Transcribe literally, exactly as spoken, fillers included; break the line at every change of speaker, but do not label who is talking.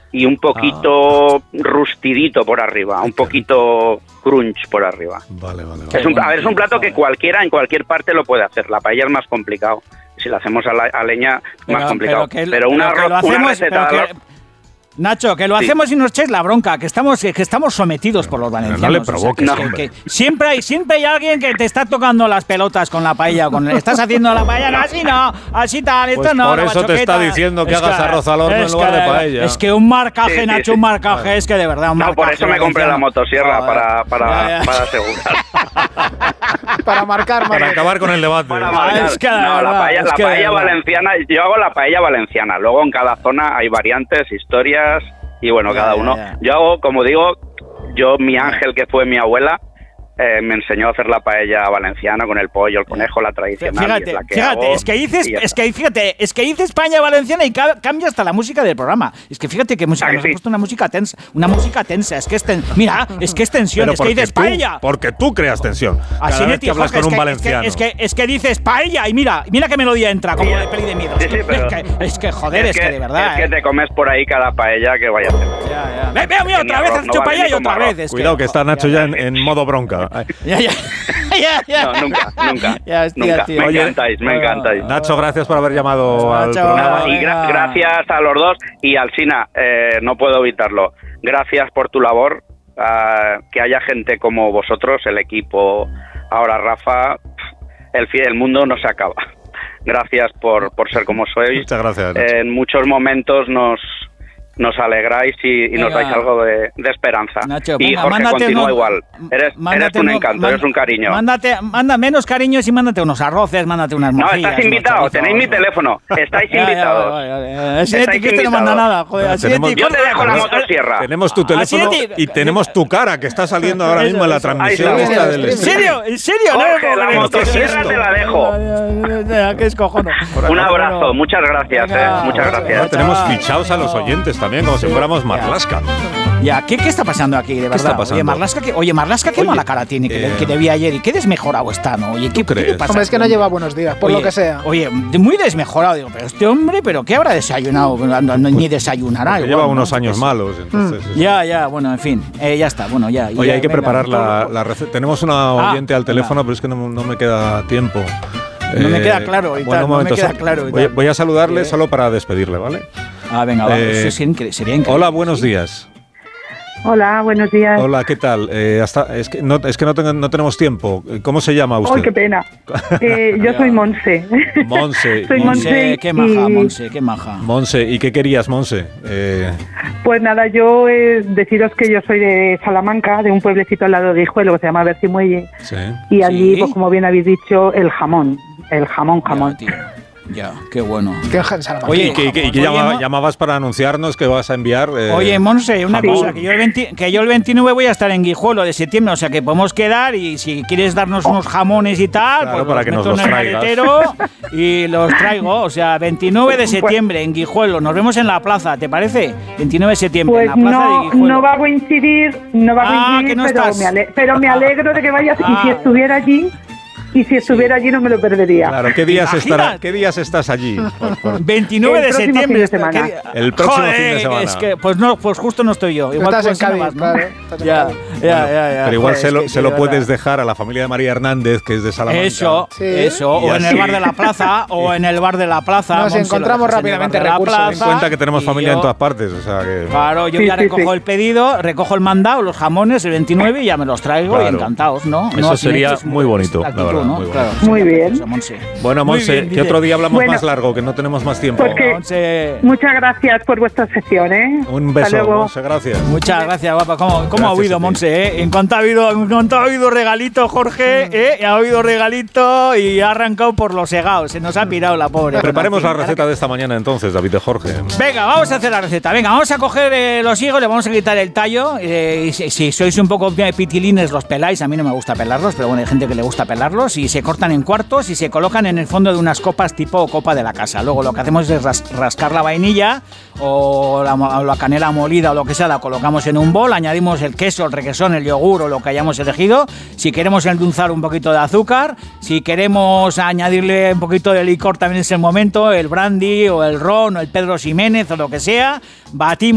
y un poquito ah. rustidito por arriba, un poquito crunch por arriba.
Vale, vale, vale.
Es un, a ver, es un plato que cualquiera en cualquier parte lo puede hacer. La paella es más complicado. Si la hacemos a, la, a leña, es
pero,
más complicado.
Pero, que,
pero una,
pero que
una
hacemos,
receta...
Pero que, Nacho, que lo sí. hacemos y nos echéis la bronca, que estamos, que estamos sometidos por los valencianos.
No le provoques,
o sea, que, que, que siempre hay, siempre hay alguien que te está tocando las pelotas con la paella, con estás haciendo la paella, no, así no, así tal, esto
pues
no.
Por eso te está diciendo que es hagas que, arroz al horno en lugar de paella.
Es que un marcaje, sí, sí,
sí.
Nacho, un marcaje, vale. es que de verdad un marcaje.
No, por eso me compré la motosierra, oh, para, para, ya, ya. para asegurar.
para marcar,
Para acabar con el debate.
Para marcar. Es que, no, verdad, la paella, la paella valenciana, yo hago la paella valenciana, luego en cada zona hay variantes, historias... Y bueno, ya, cada uno. Ya, ya. Yo hago, como digo, yo, mi ángel, que fue mi abuela, eh, me enseñó a hacer la paella valenciana con el pollo, el conejo, la tradicional.
Fíjate,
y es la que
fíjate,
hago,
es que dices, es que fíjate, es que dices España valenciana y ca cambia hasta la música del programa. Es que fíjate que música, nos sí? ha puesto una música tensa, una música tensa, es que es ten, mira, es que es tensión,
Pero
es que dices
tú,
paella.
Porque tú creas tensión. Cada
Así
vez que hablas con
es
un
que,
valenciano.
Es que, es que es que dices paella y mira, mira qué melodía entra como de peli de miedo.
Sí, sí, pero
es, que, es que joder, es, es que, que de verdad.
Es que te comes por ahí cada paella que vaya a hacer.
Ya, ya. Ve, ve, mira, otra vez has hecho paella y otra vez.
Cuidado que está Nacho ya en modo bronca.
Ya, ya. Ya, ya.
No, nunca, nunca.
Ya, hostia,
nunca.
Tío.
Me
Oye,
encantáis, me encantáis.
Nacho, gracias por haber llamado
Nacho,
al programa.
Y gra gracias a los dos. Y Alsina, eh, no puedo evitarlo. Gracias por tu labor. Uh, que haya gente como vosotros, el equipo, ahora Rafa, el, el mundo no se acaba. Gracias por, por ser como sois.
Muchas gracias, Nacho.
Eh, en muchos momentos nos... nos alegráis y, y nos dais algo de, de esperanza.
Nacho,
y
venga,
Jorge, continúa
no,
igual. Eres, eres un encanto, no, eres un cariño.
Mándate, manda menos cariños y mándate unos arroces, mándate unas morcillas.
No, estás invitado, tenéis mi teléfono. Estáis ya, invitados.
Ya, ya, ya, ya. Estáis que este no manda nada. Joder,
no, tenemos,
yo te dejo la motosierra.
Tenemos tu teléfono y tenemos tu cara, que está saliendo ahora mismo en la transmisión.
Esta del ¿En serio? ¿En serio?
Jorge, la motosierra te la dejo.
¿Qué es cojones?
Un abrazo, muchas gracias. Eh, muchas gracias.
Tenemos fichados a los oyentes también, como si fuéramos Marlaska.
Ya, ¿qué, ¿qué está pasando aquí, de verdad?
¿Qué está pasando?
Oye, Marlaska, que, oye, Marlaska, qué oye, mala cara tiene, que, eh, que le vi ayer y qué desmejorado está, ¿no? Oye, ¿qué,
¿tú crees?
¿qué pasa?
Hombre, es que no lleva buenos días, por
oye,
lo que sea.
Oye, muy desmejorado, digo, pero este hombre, ¿pero qué habrá desayunado? No, no, no, ni desayunará.
Igual, lleva unos ¿no? años es, malos, entonces...
Mm. Ya, ya, bueno, en fin, eh, ya está, bueno, ya.
Oye,
ya,
hay que
venga,
preparar la, la receta. Tenemos una oyente ah, al teléfono, venga. Pero es que no, no me queda tiempo.
No eh, me queda claro y
bueno,
tal, no me queda claro y
voy,
tal.
voy a saludarle eh. solo para despedirle, ¿vale?
Ah, venga, va,
eh,
eso sería increíble, sería increíble.
Hola, buenos días.
Hola, buenos días.
Hola, ¿qué tal? Eh, hasta, es que, no, es que no, tengo, no tenemos tiempo. ¿Cómo se llama usted?
¡Ay, qué pena! Eh, yo soy Monse.
Monse.
soy
Monse,
Monse
qué maja, y... Monse, qué maja.
Monse, ¿y qué querías, Monse? Eh...
Pues nada, yo eh, deciros que yo soy de Salamanca, de un pueblecito al lado de Guijuelo que se llama Bercimuelle.
Sí.
Y allí,
¿Sí?
pues como bien habéis dicho, el jamón. El jamón, jamón.
Ya, Ya, qué bueno.
¿Qué
Oye, ¿y qué, qué, qué llama, no? llamabas para anunciarnos que vas a enviar? Eh,
Oye, Monse, una
jamón.
cosa, que yo, el veinte, que yo el veintinueve voy a estar en Guijuelo de septiembre, o sea que podemos quedar y si quieres darnos unos jamones y tal,
claro,
pues
para
los
que
meto
nos los
en el maletero y los traigo. O sea, veintinueve de septiembre en Guijuelo, nos vemos en la plaza, ¿te parece? veintinueve de septiembre
pues
en la plaza
no,
de Guijuelo.
no va a coincidir, no va a
ah,
coincidir,
no
pero,
estás.
me ale pero me alegro de que vayas
ah.
y si estuviera allí... Y si estuviera allí no me lo perdería.
Claro, ¿qué días, estará, ¿qué días estás allí? Por, por...
veintinueve de septiembre.
De semana.
El próximo
Joder,
fin de semana.
Es que, pues no, pues justo no estoy yo. Igual
estás en Cádiz,
vas, ¿no?
claro. Estás en
ya,
Cádiz.
ya,
bueno,
ya, ya.
Pero igual
Joder,
se lo,
que
se lo puedes
verdad.
dejar a la familia de María Hernández, que es de Salamanca.
Eso,
sí.
eso. O en el bar de la plaza, o en el bar de la plaza.
Nos
Monse,
encontramos rápidamente recursos.
Ten en cuenta que tenemos familia
yo,
en todas partes. O sea que...
Claro, yo
sí,
ya
sí,
recojo
sí.
el pedido, recojo el mandado, los jamones, el veintinueve y ya me los traigo
claro.
y encantados, ¿no?
Eso
no,
sería
es
muy bonito,
actitud,
la verdad,
¿no?
muy bueno.
Claro,
Muy bien.
Eso, Monse.
Bueno, Monse,
bien,
que
dice.
otro día hablamos
Bueno.
más largo, que no tenemos más tiempo.
Porque
Monse.
muchas gracias por vuestra sección, ¿eh?
Un
Hasta
beso,
luego.
Monse, gracias.
Muchas gracias, guapa. ¿Cómo, cómo
Gracias
ha habido,
a ti.
Monse? ¿Eh? En cuanto ha habido, en cuanto ha habido regalito, Jorge, ¿eh? ha habido regalito y ha arrancado por los segados. Se nos ha pirado la pobre.
Preparemos la
Ahora
receta de esta mañana entonces, David de Jorge.
Venga, vamos a hacer la receta. Venga, vamos a coger eh, los higos, le vamos a quitar el tallo. Eh, y si, si sois un poco pitilines, los peláis. A mí no me gusta pelarlos, pero bueno, hay gente que le gusta pelarlos. Y se cortan en cuartos y se colocan en el fondo de unas copas tipo copa de la casa. Luego lo que hacemos es ras rascar la vainilla o la, o la canela molida o lo que sea, la colocamos en un bol, añadimos el queso, el requesón, el yogur o lo que hayamos elegido. Si queremos endulzar un poquito de azúcar, si queremos añadirle un poquito de licor también es el momento, el brandy o el ron o el Pedro Ximénez o lo que sea, batimos